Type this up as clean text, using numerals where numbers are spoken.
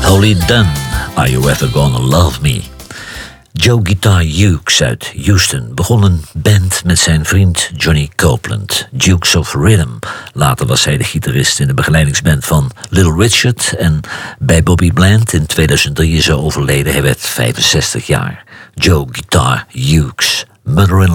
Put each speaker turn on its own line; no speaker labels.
Holy Dunn, Are You Ever Gonna Love Me? Joe Guitar Hughes uit Houston begon een band met zijn vriend Johnny Copeland, Dukes of Rhythm. Later was hij de gitarist in de begeleidingsband van Little Richard en bij Bobby Bland in 2003 is hij overleden. Hij werd 65 jaar. Joe Guitar Hughes, Mother-in-Law.